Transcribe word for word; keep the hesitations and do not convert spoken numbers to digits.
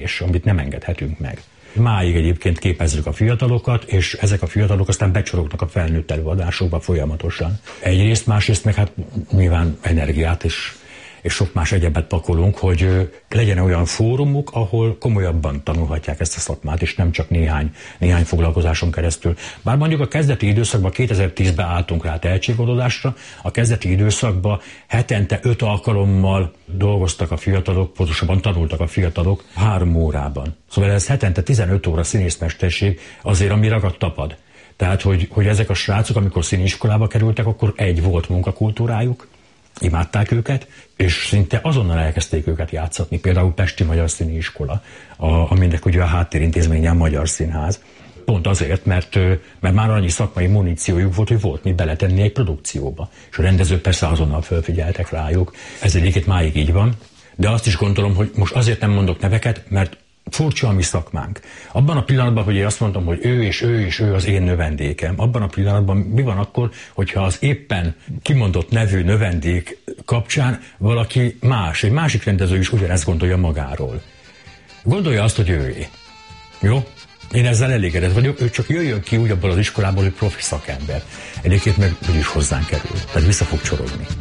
és amit nem engedhetünk meg. Máig egyébként képezzük a fiatalokat, és ezek a fiatalok aztán becsorognak a felnőtt előadásokba folyamatosan. Egyrészt, másrészt meg hát nyilván energiát és, és sok más egyebet pakolunk, hogy legyen olyan fórumuk, ahol komolyabban tanulhatják ezt a szakmát, és nem csak néhány, néhány foglalkozáson keresztül. Bár mondjuk a kezdeti időszakban, kétezer-tízben álltunk rá tehetségoldódásra, a kezdeti időszakban hetente öt alkalommal dolgoztak a fiatalok, pontosabban tanultak a fiatalok három órában. Szóval ez hetente tizenöt óra színészmesterség azért, ami ragadt tapad. Tehát, hogy, hogy ezek a srácok, amikor színiskolába kerültek, akkor egy volt munkakultúrájuk, imádták őket, és szinte azonnal elkezdték őket játszatni. Például Pesti Magyar Színiiskola, a, aminek ugye a háttérintézménye a Magyar Színház. Pont azért, mert, mert már annyi szakmai muníciójuk volt, hogy volt mit beletenni egy produkcióba. És a rendezők persze azonnal felfigyeltek rájuk. Ez egyébként máig így van, de azt is gondolom, hogy most azért nem mondok neveket, mert furcsa a mi szakmánk. Abban a pillanatban, hogy én azt mondom, hogy ő és ő és ő az én növendékem, abban a pillanatban mi van akkor, hogyha az éppen kimondott nevű növendék kapcsán valaki más, egy másik rendező is ugyanezt gondolja magáról. Gondolja azt, hogy őé. Jó? Én ezzel elégedett vagyok, ő csak jöjjön ki úgy abból az iskolából, hogy profi szakember. Egyébként meg úgyis hozzánk kerül, tehát vissza fog csorogni.